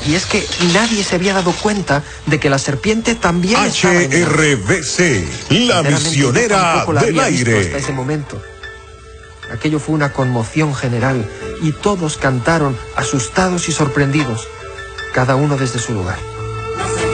Y es que nadie se había dado cuenta de que la serpiente también estaba en el agua. HRBC, la misionera del aire. Hasta ese momento. Aquello fue una conmoción general y todos cantaron asustados y sorprendidos, cada uno desde su lugar.